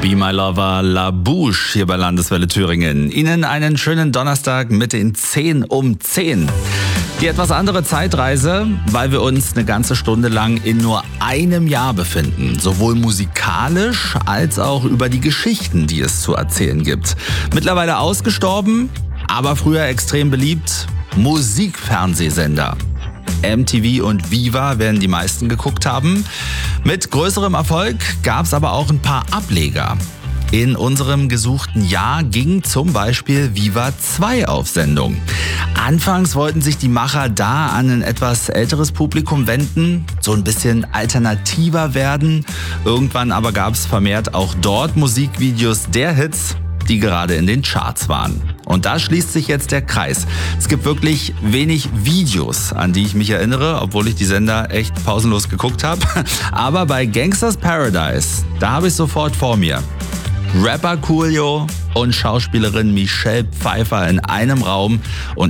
Be My Lover, La Bouche hier bei Landeswelle Thüringen. Ihnen einen schönen Donnerstag mit den 10 um 10. Die etwas andere Zeitreise, weil wir uns eine ganze Stunde lang in nur einem Jahr befinden. Sowohl musikalisch als auch über die Geschichten, die es zu erzählen gibt. Mittlerweile ausgestorben, aber früher extrem beliebt. Musikfernsehsender. MTV und Viva werden die meisten geguckt haben. Mit größerem Erfolg gab es aber auch ein paar Ableger. In unserem gesuchten Jahr ging zum Beispiel Viva 2 auf Sendung. Anfangs wollten sich die Macher da an ein etwas älteres Publikum wenden, so ein bisschen alternativer werden. Irgendwann aber gab es vermehrt auch dort Musikvideos der Hits, die gerade in den Charts waren. Und da schließt sich jetzt der Kreis. Es gibt wirklich wenig Videos, an die ich mich erinnere, obwohl ich die Sender echt pausenlos geguckt habe. Aber bei Gangsters Paradise, da habe ich sofort vor mir Rapper Coolio und Schauspielerin Michelle Pfeiffer in einem Raum und